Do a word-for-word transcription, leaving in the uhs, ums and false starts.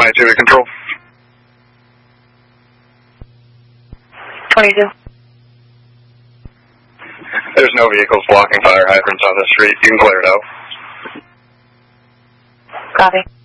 twenty-two to control. twenty-two. There's no vehicles blocking fire hydrants on the street. You can clear it out. Copy.